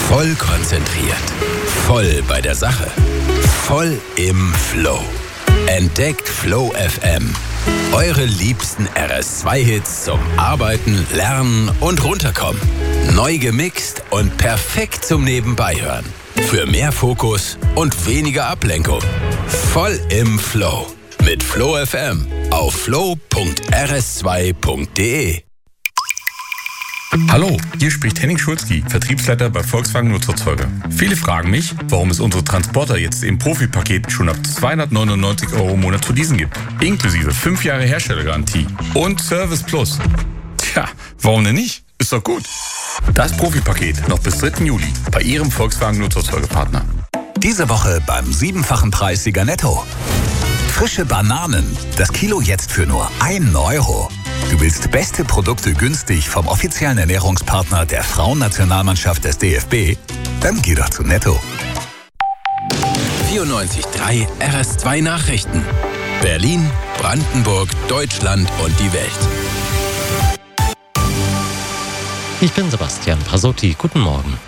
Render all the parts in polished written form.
Voll konzentriert. Voll bei der Sache. Voll im Flow. Entdeckt Flow FM. Eure liebsten RS2-Hits zum Arbeiten, Lernen und Runterkommen. Neu gemixt und perfekt zum Nebenbeihören. Für mehr Fokus und weniger Ablenkung. Voll im Flow. Mit Flow FM auf flow.rs2.de. Hallo, hier spricht Henning Schulzki, Vertriebsleiter bei Volkswagen Nutzerzeuger. Viele fragen mich, warum es unsere Transporter jetzt im Profi-Paket schon ab 299 € im Monat zu leasen gibt. Inklusive 5 Jahre Herstellergarantie und Service Plus. Tja, warum denn nicht? Ist doch gut. Das Profi-Paket noch bis 3. Juli bei Ihrem Volkswagen Nutzerzeugerpartner. Diese Woche beim 7-fachen Preissieger Netto. Frische Bananen, das Kilo jetzt für nur 1 €. Du willst beste Produkte günstig vom offiziellen Ernährungspartner der Frauennationalmannschaft des DFB? Dann geh doch zu Netto. 94.3 RS2 Nachrichten. Berlin, Brandenburg, Deutschland und die Welt. Ich bin Sebastian Prasotti. Guten Morgen.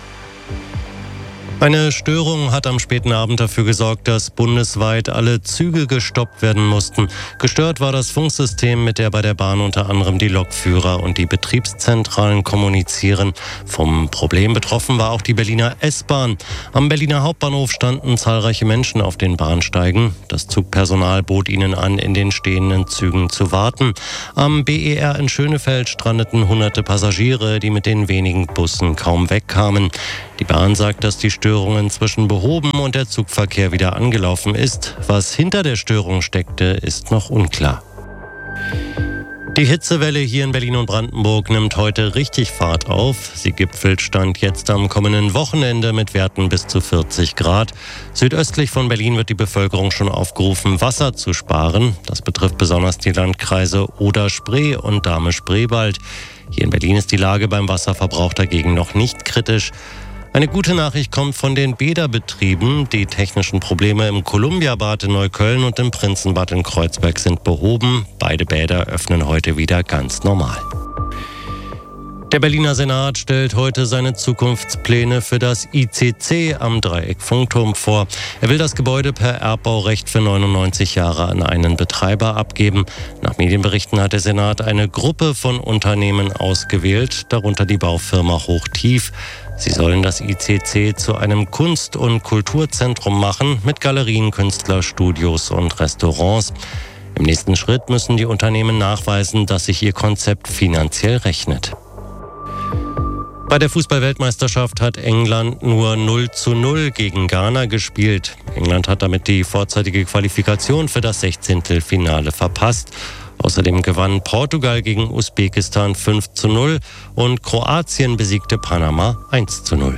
Eine Störung hat am späten Abend dafür gesorgt, dass bundesweit alle Züge gestoppt werden mussten. Gestört war das Funksystem, mit der bei der Bahn unter anderem die Lokführer und die Betriebszentralen kommunizieren. Vom Problem betroffen war auch die Berliner S-Bahn. Am Berliner Hauptbahnhof standen zahlreiche Menschen auf den Bahnsteigen. Das Zugpersonal bot ihnen an, in den stehenden Zügen zu warten. Am BER in Schönefeld strandeten hunderte Passagiere, die mit den wenigen Bussen kaum wegkamen. Die Bahn sagt, dass die Störung inzwischen behoben und der Zugverkehr wieder angelaufen ist. Was hinter der Störung steckte, ist noch unklar. Die Hitzewelle hier in Berlin und Brandenburg nimmt heute richtig Fahrt auf. Sie gipfelt Stand jetzt am kommenden Wochenende mit Werten bis zu 40 Grad. Südöstlich von Berlin wird die Bevölkerung schon aufgerufen, Wasser zu sparen. Das betrifft besonders die Landkreise Oder-Spree und Dahme-Spreewald. Hier in Berlin ist die Lage beim Wasserverbrauch dagegen noch nicht kritisch. Eine gute Nachricht kommt von den Bäderbetrieben. Die technischen Probleme im Columbia-Bad in Neukölln und im Prinzenbad in Kreuzberg sind behoben. Beide Bäder öffnen heute wieder ganz normal. Der Berliner Senat stellt heute seine Zukunftspläne für das ICC am Dreieck-Funkturm vor. Er will das Gebäude per Erbbaurecht für 99 Jahre an einen Betreiber abgeben. Nach Medienberichten hat der Senat eine Gruppe von Unternehmen ausgewählt, darunter die Baufirma Hochtief. Sie sollen das ICC zu einem Kunst- und Kulturzentrum machen mit Galerien, Künstlerstudios und Restaurants. Im nächsten Schritt müssen die Unternehmen nachweisen, dass sich ihr Konzept finanziell rechnet. Bei der Fußball-Weltmeisterschaft hat England nur 0:0 gegen Ghana gespielt. England hat damit die vorzeitige Qualifikation für das 16. Finale verpasst. Außerdem gewann Portugal gegen Usbekistan 5:0 und Kroatien besiegte Panama 1:0.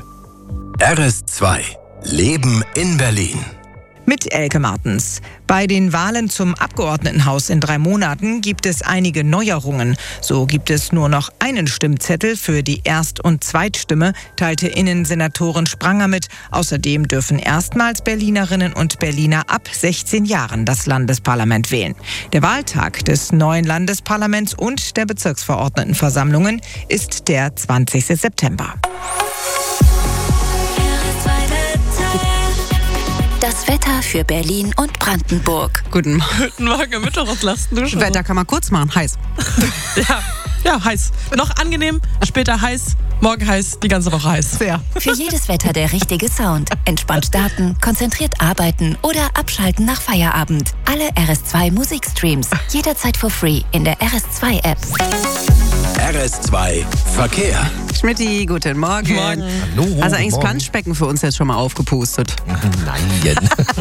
RS2 Leben in Berlin. Mit Elke Martens. Bei den Wahlen zum Abgeordnetenhaus in 3 Monaten gibt es einige Neuerungen. So gibt es nur noch einen Stimmzettel für die Erst- und Zweitstimme, teilte Innensenatorin Spranger mit. Außerdem dürfen erstmals Berlinerinnen und Berliner ab 16 Jahren das Landesparlament wählen. Der Wahltag des neuen Landesparlaments und der Bezirksverordnetenversammlungen ist der 20. September. Das Wetter für Berlin und Brandenburg. Guten Morgen, Mittwoch, was lasst du schon? Wetter kann man kurz machen, heiß. Ja, heiß. Noch angenehm, später heiß, morgen heiß, die ganze Woche heiß. Sehr. Für jedes Wetter der richtige Sound. Entspannt starten, konzentriert arbeiten oder abschalten nach Feierabend. Alle RS2 Musikstreams. Jederzeit for free in der RS2 App. RS2 Verkehr. Schmidti, guten Morgen. Morgen. Hallo. Also eigentlich das Planschbecken für uns jetzt schon mal aufgepustet. Nein.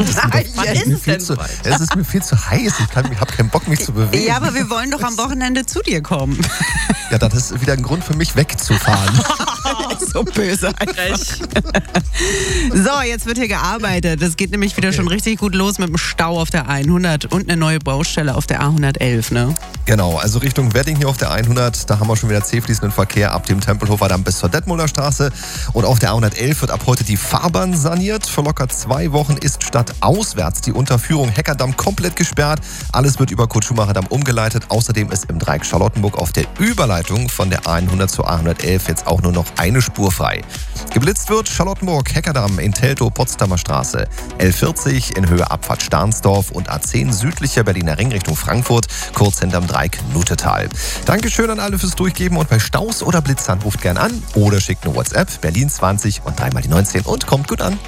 Es ist mir viel zu heiß. Ich habe keinen Bock, mich zu bewegen. Ja, aber wir wollen doch am Wochenende zu dir kommen. Ja, das ist wieder ein Grund für mich, wegzufahren. So böse einfach. So, jetzt wird hier gearbeitet. Es geht nämlich wieder schon richtig gut los mit dem Stau auf der 100 und eine neue Baustelle auf der A111, ne? Genau, also Richtung Wedding hier auf der 100, da haben wir schon wieder zähfließenden Verkehr ab dem Tempelhofer Damm bis zur Detmolder Straße. Und auf der A111 wird ab heute die Fahrbahn saniert. Für locker 2 Wochen ist statt auswärts die Unterführung Heckerdamm komplett gesperrt. Alles wird über Kurt-Schumacher-Damm umgeleitet. Außerdem ist im Dreieck Charlottenburg auf der Überleitung von der A100 zur A111 jetzt auch nur noch eine Spur frei. Geblitzt wird Charlottenburg, Heckerdamm in Teltow-Potsdamer Straße. L40 in Höhe Abfahrt Stahnsdorf und A10 südlicher Berliner Ring Richtung Frankfurt, kurz hinterm Dreieck Nutetal. Dankeschön an alle fürs Durchgeben und bei Staus oder Blitzern ruft gern an oder schickt eine WhatsApp, Berlin 20 und 3 mal die 19 und kommt gut an.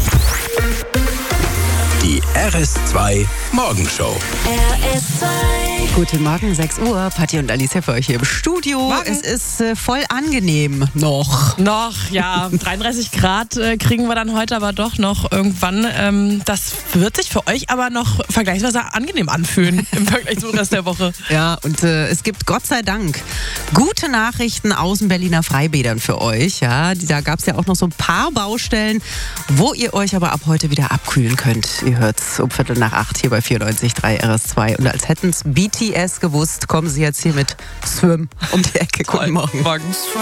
Die RS2 Morgenshow. Guten Morgen, 6 Uhr. Patti und Alicia für euch hier im Studio. Morgen. Es ist voll angenehm noch. Noch, ja. 33 Grad kriegen wir dann heute aber doch noch irgendwann. Das wird sich für euch aber noch vergleichsweise angenehm anfühlen im Vergleich zum Rest der Woche. Ja, und es gibt Gott sei Dank gute Nachrichten aus den Berliner Freibädern für euch. Ja, da gab es ja auch noch so ein paar Baustellen, wo ihr euch aber ab heute wieder abkühlen könnt. Ihr hört's um 7:45 hier bei 94.3 RS2. Und als hätten's BTS gewusst, kommen sie jetzt hier mit Swim um die Ecke. Guten Morgen. Morgens.